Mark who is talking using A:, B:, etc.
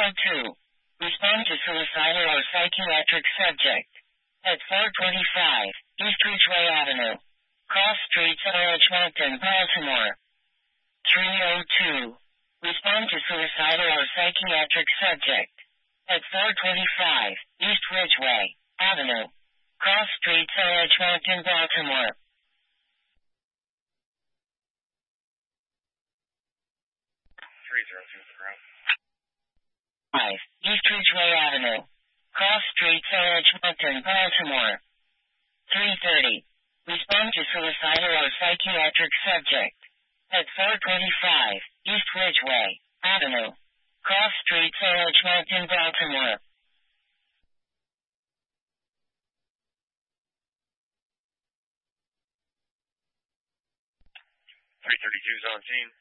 A: 302. Respond to suicidal or psychiatric subject. At 425 East Ridgeway Avenue. Cross Streets at Edgemonton, Baltimore. 302. Respond to suicidal or psychiatric subject. At 425 East Ridgeway Avenue. Cross Streets at Edgemonton, Baltimore. 5 East Ridgeway Avenue. Cross Streets at Edgemonton, Baltimore. 330. Respond to suicidal or psychiatric subject. At 425 East Ridgeway Avenue. Cross Streets at Edgemonton, Baltimore.
B: 332's on scene.